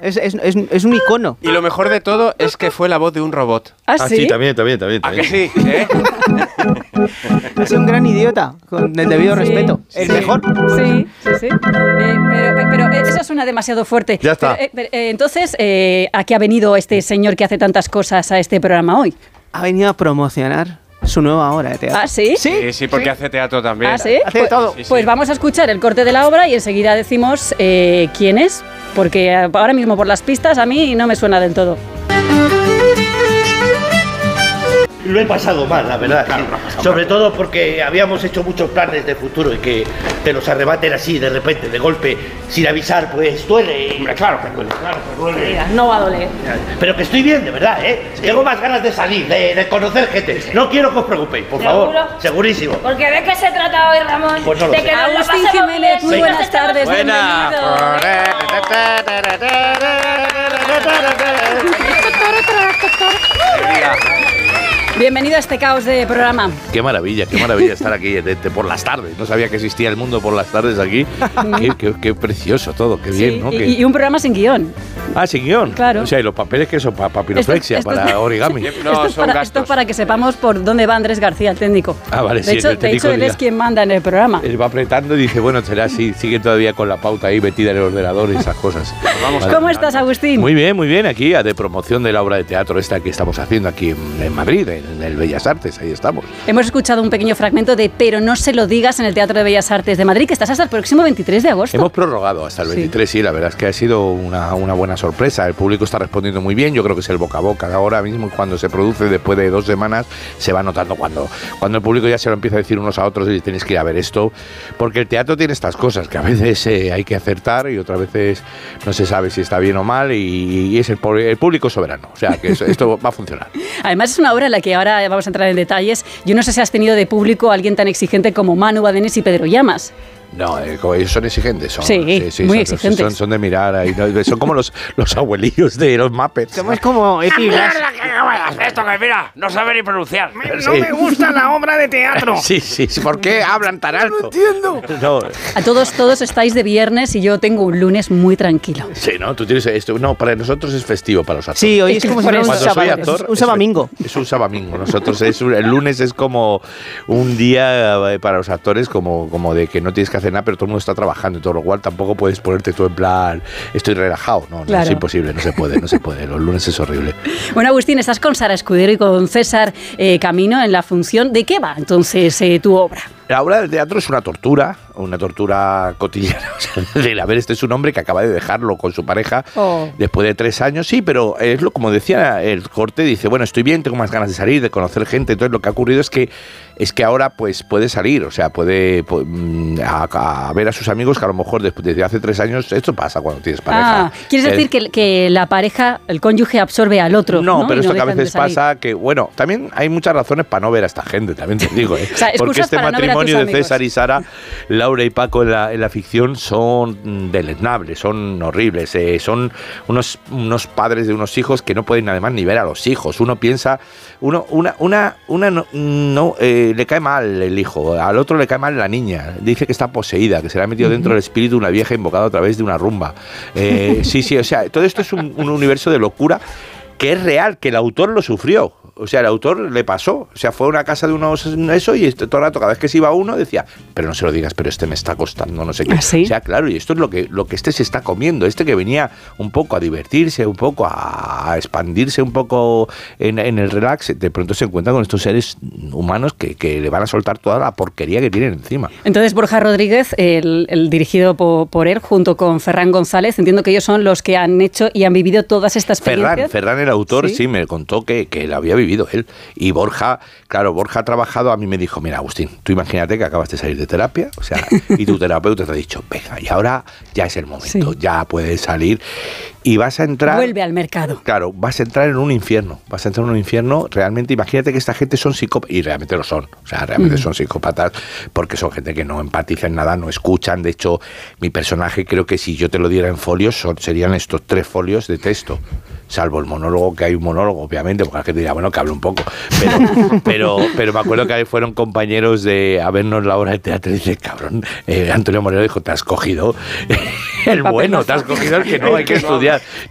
Es un icono. Y lo mejor de todo es que fue la voz de un robot. ¿Ah, sí? Sí, también. ¿A que sí? Es un gran idiota, con el debido respeto. El mejor. Sí. Pero eso suena demasiado fuerte. Ya está. Entonces, ¿a qué ha venido este señor que hace tantas cosas a este programa hoy? Ha venido a promocionar su nueva obra de teatro. ¿Ah, sí? Sí, porque hace teatro también. ¿Ah, sí? Hace de todo. Sí. Pues vamos a escuchar el corte de la obra y enseguida decimos quién es, porque ahora mismo por las pistas a mí no me suena del todo. Lo he pasado mal, la verdad. Claro, sí. Sobre todo porque habíamos hecho muchos planes de futuro y que te los arrebaten así de repente, de golpe, sin avisar, pues duele. Claro que duele. No va a doler. Pero que estoy bien, de verdad, ¿eh? Sí. Tengo más ganas de salir, de conocer gente. Sí. No quiero que os preocupéis, por favor. Segurísimo. Porque ¿de qué se trata hoy, Ramón? Pues no lo sé. Que nos Agustín lo pasemos Jiménez, bien. muy buenas tardes. Bienvenido a este caos de programa. Qué maravilla estar aquí por las tardes. No sabía que existía el mundo por las tardes aquí. Qué precioso todo, qué bien, ¿no? Y un programa sin guión. Ah, sin guión. Claro. O sea, ¿y los papeles que son? Para papiroflexia, para origami. No, esto es para que sepamos por dónde va Andrés García, el técnico. Ah, vale, de hecho, él es quien manda en el programa. Él va apretando y dice, bueno, será así. Sigue todavía con la pauta ahí metida en el ordenador y esas cosas. ¿Cómo estás, Agustín? Muy bien. Aquí, de promoción de la obra de teatro esta que estamos haciendo aquí en Madrid, en el Bellas Artes. Ahí estamos. Hemos escuchado un pequeño fragmento de Pero no se lo digas en el Teatro de Bellas Artes de Madrid, que estás hasta el próximo 23 de agosto. Hemos prorrogado hasta el 23, sí, la verdad es que ha sido una buena sorpresa. El público está respondiendo muy bien, yo creo que es el boca a boca. Ahora mismo, cuando se produce después de 2 semanas, se va notando cuando el público ya se lo empieza a decir unos a otros y tienes que ir a ver esto, porque el teatro tiene estas cosas, que a veces hay que acertar y otras veces no se sabe si está bien o mal y es el público soberano, o sea que esto va a funcionar. Además es una obra en la que ahora vamos a entrar en detalles. Yo no sé si has tenido de público a alguien tan exigente como Manu Badenes y Pedro Llamas. No, ellos son exigentes. Sí, muy exigentes. Son de mirar ahí. Son como los abuelillos de los Muppets. Somos como Epiblas. Esto que mira, no sabe ni pronunciar. No me gusta la obra de teatro. Sí. ¿Por qué hablan tan alto? No entiendo. No. A todos estáis de viernes y yo tengo un lunes muy tranquilo. Sí, ¿no? Tú tienes esto. No, para nosotros es festivo, para los actores. Sí, hoy es como si fuera un sabamingo. Es un sabamingo. Nosotros el lunes es como un día para los actores como de que no tienes que hacer nada, pero todo el mundo está trabajando y todo lo cual tampoco puedes ponerte tú en plan estoy relajado. No, claro. Es imposible, no se puede. Los lunes es horrible. Bueno, Agustín, estás con Sara Escudero y con César Camino en la función. ¿De qué va entonces tu obra? La obra del teatro es una tortura cotidiana. A ver, este es un hombre que acaba de dejarlo con su pareja después de 3 años. Sí, pero es como decía el corte, dice, bueno, estoy bien, tengo más ganas de salir, de conocer gente. Entonces lo que ha ocurrido es que ahora pues puede salir, o sea, puede a ver a sus amigos que a lo mejor desde hace 3 años, esto pasa cuando tienes pareja. ¿Quieres decir que la pareja, el cónyuge absorbe al otro? No, pero esto que a veces pasa que, bueno, también hay muchas razones para no ver a esta gente, también te digo, o sea, porque este matrimonio de César y Sara, Laura y Paco en la ficción son deleznables, son horribles, son unos padres de unos hijos que no pueden además ni ver a los hijos. Uno piensa, le cae mal el hijo, al otro le cae mal la niña, dice que está poseída, que se le ha metido dentro del espíritu una vieja invocada a través de una rumba. Sí, o sea, todo esto es un universo de locura que es real, que el autor lo sufrió. O sea, el autor le pasó. O sea, fue a una casa de unos eso y todo el rato, cada vez que se iba uno, decía, pero no se lo digas, pero este me está costando, no sé qué. ¿Sí? O sea, claro, y esto es lo que este se está comiendo. Este que venía un poco a divertirse, un poco a expandirse un poco en el relax, de pronto se encuentra con estos seres humanos que le van a soltar toda la porquería que tienen encima. Entonces, Borja Rodríguez, el dirigido por él, junto con Ferran González, entiendo que ellos son los que han hecho y han vivido todas estas experiencias. Ferran, el autor, sí me contó que él había vivido él. Y Borja ha trabajado, a mí me dijo, mira, Agustín, tú imagínate que acabas de salir de terapia, o sea, y tu terapeuta te ha dicho, venga, y ahora ya es el momento, ya puedes salir y vas a entrar... Vuelve al mercado. Claro, vas a entrar en un infierno, realmente, imagínate que esta gente son psicópatas, y realmente lo son, o sea, realmente son psicópatas, porque son gente que no empatiza en nada, no escuchan. De hecho, mi personaje, creo que si yo te lo diera en folios, serían estos 3 folios de texto, salvo el monólogo, que hay un monólogo, obviamente, porque la gente dirá, bueno, que hable un poco, pero me acuerdo que fueron compañeros a vernos la obra de teatro y dice, cabrón, Antonio Moreno dijo, te has cogido el bueno, te has cogido el que no hay que estudiar.